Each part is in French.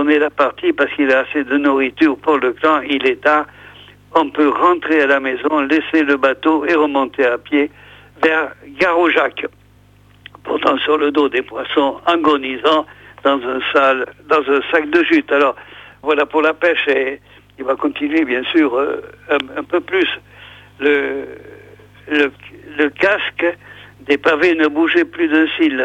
donné la partie parce qu'il a assez de nourriture pour le clan. Il est tard. On peut rentrer à la maison, laisser le bateau et remonter à pied vers Gare-au-Jac, portant sur le dos des poissons agonisants dans un sac de jute. Alors, voilà pour la pêche, et il va continuer, bien sûr, un peu plus. Le casque des pavés ne bougeait plus d'un cil.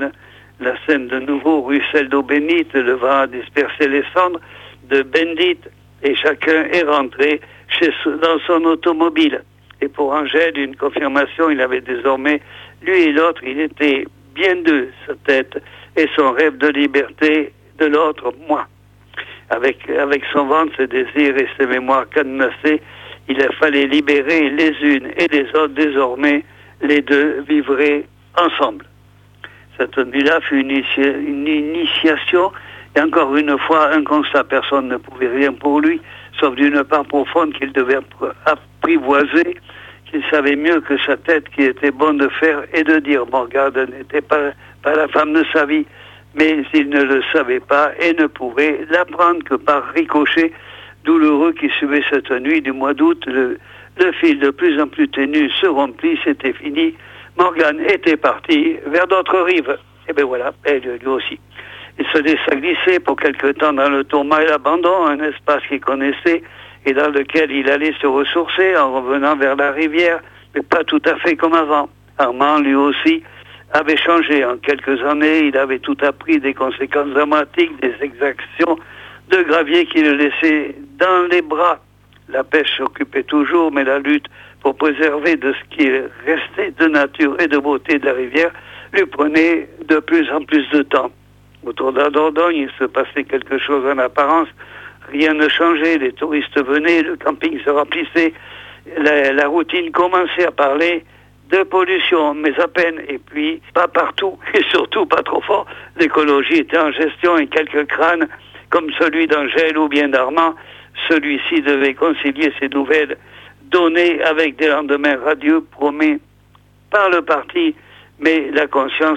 La Seine de nouveau ruisselle d'eau bénite, le vent a dispersé les cendres de Bendit, et chacun est rentré dans son automobile. Et pour Angèle, une confirmation, il avait désormais, lui et l'autre, il était bien deux, sa tête, et son rêve de liberté de l'autre, moi. Avec son ventre, ses désirs et ses mémoires cadenassées, il fallait libérer les unes et les autres. Désormais, les deux vivraient ensemble. Cette nuit-là fut une initiation, et encore une fois, un constat. Personne ne pouvait rien pour lui, sauf d'une part profonde qu'il devait apprivoiser, qu'il savait mieux que sa tête qu'il était bon de faire et de dire. Morgane n'était pas la femme de sa vie, mais il ne le savait pas et ne pouvait l'apprendre que par ricochet douloureux qui suivait cette nuit du mois d'août. Le fil de plus en plus ténu se rompit, c'était fini. Morgane était parti vers d'autres rives. Et bien voilà, elle lui aussi. Il se laissa glisser pour quelque temps dans le tourment et l'abandon, un espace qu'il connaissait et dans lequel il allait se ressourcer en revenant vers la rivière, mais pas tout à fait comme avant. Armand, lui aussi, avait changé. En quelques années, il avait tout appris, des conséquences dramatiques, des exactions de Gravier qui le laissaient dans les bras. La pêche s'occupait toujours, mais la lutte pour préserver de ce qui restait de nature et de beauté de la rivière lui prenait de plus en plus de temps. Autour de la Dordogne, il se passait quelque chose en apparence. Rien ne changeait, les touristes venaient, le camping se remplissait, la routine commençait à parler de pollution, mais à peine, et puis pas partout, et surtout pas trop fort. L'écologie était en gestion et quelques crânes, comme celui d'Angèle ou bien d'Armand, celui-ci devait concilier ses nouvelles données avec des lendemains radieux promis par le parti, mais la conscience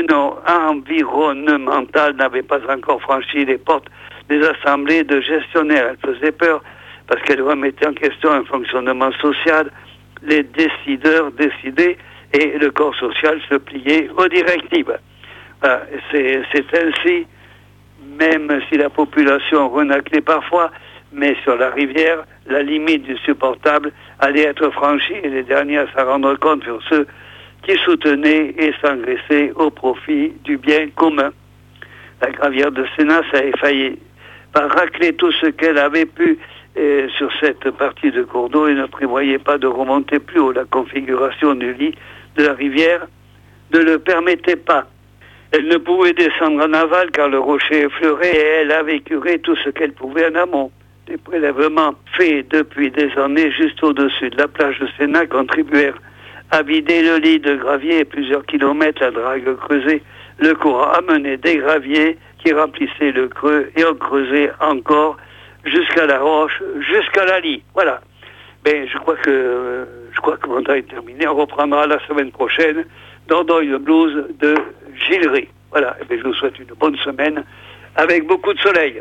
environnementale n'avait pas encore franchi les portes des assemblées de gestionnaires. Elle faisait peur parce qu'elle remettait en question un fonctionnement social. Les décideurs décidaient et le corps social se pliait aux directives. Voilà, c'est ainsi, même si la population renâclait parfois, mais sur la rivière, la limite du supportable allait être franchie et les derniers à s'en rendre compte furent ceux qui soutenaient et s'engraissaient au profit du bien commun. La Gravière de Sénat avait failli par racler tout ce qu'elle avait pu sur cette partie de cours d'eau et ne prévoyait pas de remonter plus haut. La configuration du lit de la rivière ne le permettait pas. Elle ne pouvait descendre en aval car le rocher effleurait et elle avait curé tout ce qu'elle pouvait en amont. Les prélèvements faits depuis des années juste au-dessus de la plage de Sénat contribuèrent à vider le lit de gravier et plusieurs kilomètres la drague creusée. Le courant amenait des graviers qui remplissaient le creux et on creusait encore jusqu'à la roche, jusqu'à la lie. Voilà. Ben, je crois que mon temps est terminé. On reprendra la semaine prochaine Dordogne le blues de Gilles Ray. Voilà. Et ben, je vous souhaite une bonne semaine avec beaucoup de soleil.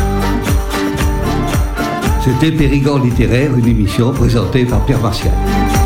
C'était Périgord littéraire, une émission présentée par Pierre Martial.